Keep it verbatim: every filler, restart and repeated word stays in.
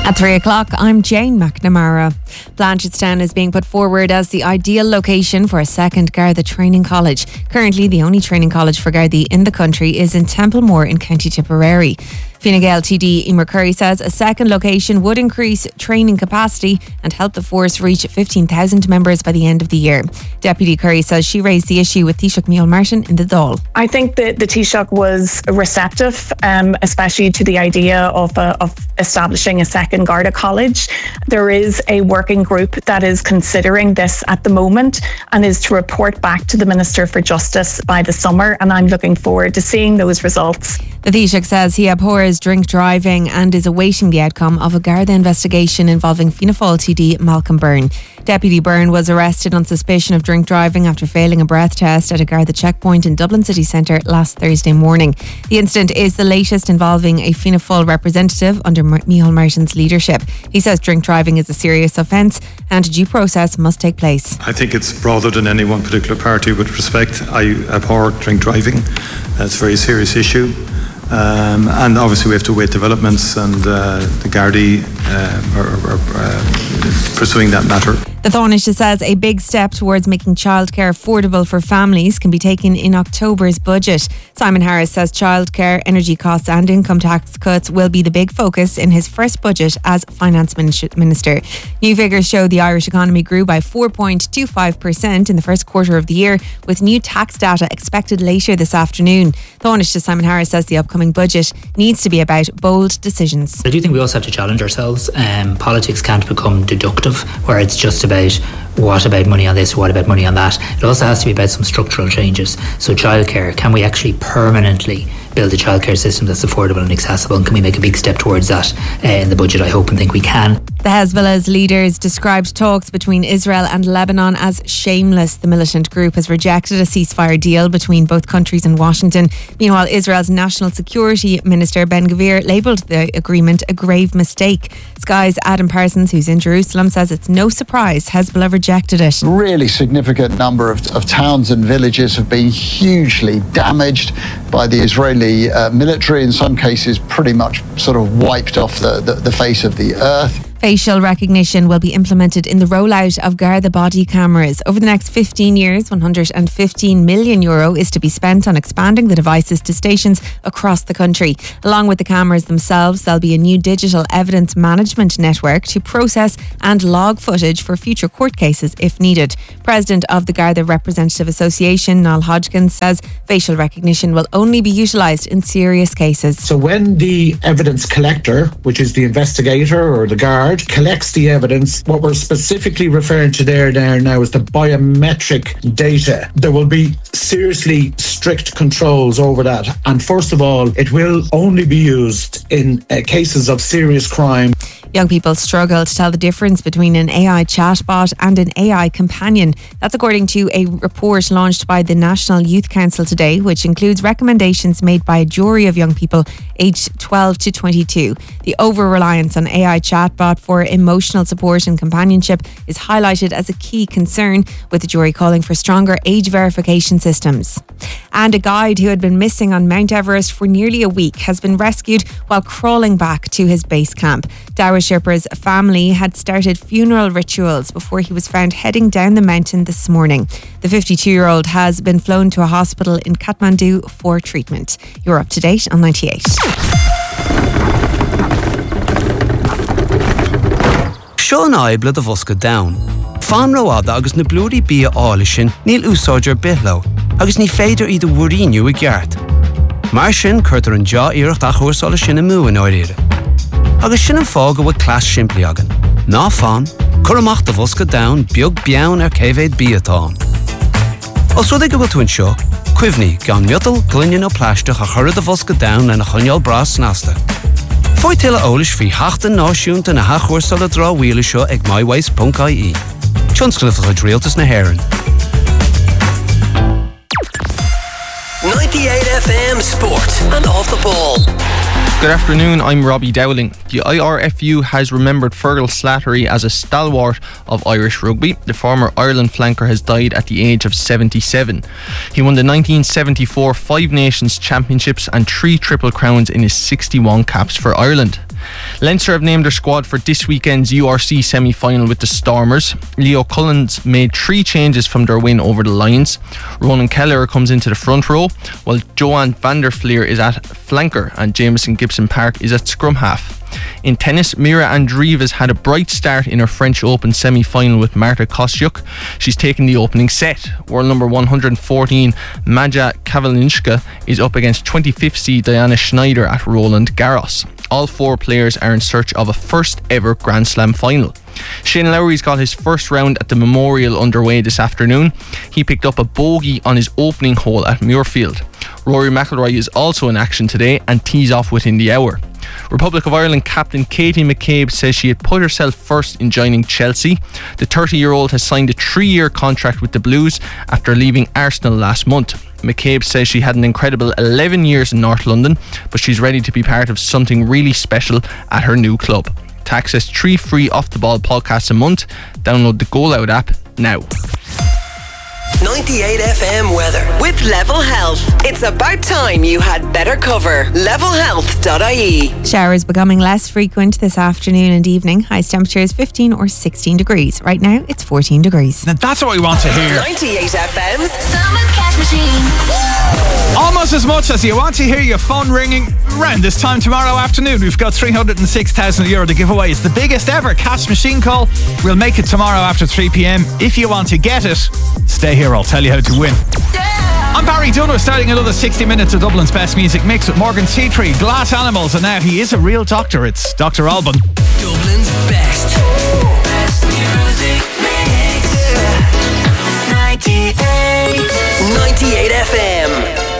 At three o'clock, I'm Jane McNamara. Blanchardstown is being put forward as the ideal location for a second Garda training college. Currently, the only training college for Gardaí in the country is in Templemore in County Tipperary. Fine Gael T D Emer Curry says a second location would increase training capacity and help the force reach fifteen thousand members by the end of the year. Deputy Curry says she raised the issue with Taoiseach Micheál Martin in the Dáil. I think that the Taoiseach was receptive, um, especially to the idea of, uh, of establishing a second Garda college. There is a working group that is considering this at the moment and is to report back to the Minister for Justice by the summer, and I'm looking forward to seeing those results. The Taoiseach says he abhors drink driving and is awaiting the outcome of a Garda investigation involving Fianna Fáil T D Malcolm Byrne. Deputy Byrne was arrested on suspicion of drink driving after failing a breath test at a Garda checkpoint in Dublin city centre last Thursday morning. The incident is the latest involving a Fianna Fáil representative under Micheál Martin's leadership. He says drink driving is a serious offence and due process must take place. I think it's broader than any one particular party. With respect, I abhor drink driving. It's a very serious issue. Um, and obviously we have to wait developments, and uh, the Gardaí uh, are, are, are uh, pursuing that matter. The Taoiseach says a big step towards making childcare affordable for families can be taken in October's budget. Simon Harris says childcare, energy costs and income tax cuts will be the big focus in his first budget as Finance Minister. New figures show the Irish economy grew by four point two five percent in the first quarter of the year, with new tax data expected later this afternoon. Taoiseach Simon Harris says the upcoming budget needs to be about bold decisions. I do think we also have to challenge ourselves. Um, politics can't become deductive, where it's just about what about money on this, what about money on that. It also has to be about some structural changes. So childcare, can we actually permanently build a childcare system that's affordable and accessible, and can we make a big step towards that uh, in the budget? I hope and think we can. The Hezbollah's leaders described talks between Israel and Lebanon as shameless. The militant group has rejected a ceasefire deal between both countries in Washington. Meanwhile, Israel's National Security Minister Ben Gvir labelled the agreement a grave mistake. Sky's Adam Parsons, who's in Jerusalem, says it's no surprise Hezbollah rejected it. Really significant number of, of towns and villages have been hugely damaged by the Israeli uh, military, in some cases pretty much sort of wiped off the, the, the face of the earth. Facial recognition will be implemented in the rollout of Garda body cameras. Over the next fifteen years, one hundred fifteen million euro is to be spent on expanding the devices to stations across the country. Along with the cameras themselves, there'll be a new digital evidence management network to process and log footage for future court cases if needed. President of the Garda Representative Association, Niall Hodgkins, says facial recognition will only be utilised in serious cases. So when the evidence collector, which is the investigator or the guard, collects the evidence, what we're specifically referring to there, there now is the biometric data. There will be seriously strict controls over that. And first of all, it will only be used in uh, cases of serious crime. Young people struggle to tell the difference between an A I chatbot and an A I companion. That's according to a report launched by the National Youth Council today, which includes recommendations made by a jury of young people aged twelve to twenty-two. The over-reliance on A I chatbot for emotional support and companionship is highlighted as a key concern, with the jury calling for stronger age verification systems. And a guide who had been missing on Mount Everest for nearly a week has been rescued while crawling back to his base camp. Dawa Sherpa's family had started funeral rituals before he was found heading down the mountain this morning. The fifty-two-year-old has been flown to a hospital in Kathmandu for treatment. You're up to date on ninety-eight. Sean Ibla the Voska down. Fan roada agus na blúri bia álishin níl úsáidir bithlo, agus ní féidir iad wuríniu i gceart. Mar sin curtar an ja iirecht a chuirsála sin a múin áiríre. Agus sin an fág a bhfuil clas siimplí agan. Ná fan, cur amach the Voska down beag bean ar cévéid biatáin. Os rud ag go bhfuil tún seo, cuimhní gan miotal glunne ó pláisteach a chuir the Voska down na chunneal bras nasta. Foi tila ólis fi hachtan náisiúnta na hachhuirsala drá wheelie seo ag myways dot I E. Tionscliffe a realtas na Heron. ninety-eight F M Sport and Off the Ball. Good afternoon, I'm Robbie Dowling. The I R F U has remembered Fergal Slattery as a stalwart of Irish rugby. The former Ireland flanker has died at the age of seventy-seven. He won the nineteen seventy-four Five Nations Championships and three Triple Crowns in his sixty-one caps for Ireland. Leinster have named their squad for this weekend's U R C semi-final with the Stormers. Leo Cullins made three changes from their win over the Lions. Ronan Keller comes into the front row, while Johan van der Fleer is at flanker and Jameson Gibson-Park is at scrum half. In tennis, Mira Andreeva has had a bright start in her French Open semi-final with Marta Kostyuk. She's taken the opening set. World number one hundred fourteen Maja Kavelinska is up against twenty-fifth seed Diana Schneider at Roland Garros. All four players are in search of a first ever Grand Slam final. Shane Lowry's got his first round at the Memorial underway this afternoon. He picked up a bogey on his opening hole at Muirfield. Rory McIlroy is also in action today and tees off within the hour. Republic of Ireland captain Katie McCabe says she had put herself first in joining Chelsea. The thirty-year-old has signed a three-year contract with the Blues after leaving Arsenal last month. McCabe says she had an incredible eleven years in North London, but she's ready to be part of something really special at her new club. To access three free Off The Ball podcasts a month, download the Goal Out app now. ninety-eight F M weather with Level Health. It's about time you had better cover. level health dot I E. Showers becoming less frequent this afternoon and evening. Highest temperatures fifteen or sixteen degrees. Right now it's fourteen degrees. Now that's what we want to hear. ninety-eight F M's Summer Cash Machine. Almost as much as you want to hear your phone ringing around this time tomorrow afternoon. We've got three hundred six thousand euro to give away. It's the biggest ever cash machine call. We'll make it tomorrow after three p.m. If you want to get it, stay here. I'll tell you how to win. I'm Barry Dunn. We're starting another sixty minutes of Dublin's best music mix with Morgan Seatree, Glass Animals, and now he is a real doctor. It's Doctor Alban. Dublin's best Best music mix. ninety-eight ninety-eight F M.